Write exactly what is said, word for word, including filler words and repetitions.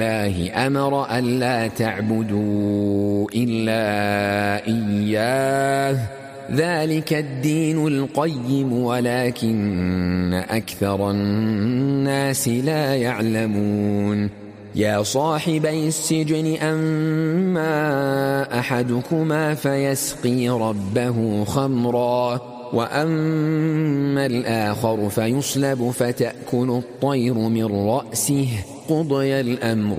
الله أمر ألا تعبدوا إلا إياه ذلك الدين القيم ولكن أكثر الناس لا يعلمون يا صاحبي السجن أما أحدكما فيسقي ربه خمرا وأما الآخر فيصلب فتأكل الطير من رأسه قضي الأمر